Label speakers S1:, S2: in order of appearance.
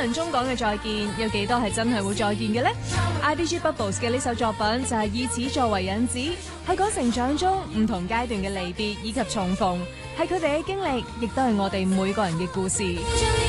S1: 輪中講嘅再見，有幾多係真係會再見嘅呢？ IDG Bubbles 嘅呢首作品就係以此作為引子，係講成長中唔同階段嘅離別以及重逢，係佢哋嘅經歷，亦都係我哋每個人嘅故事。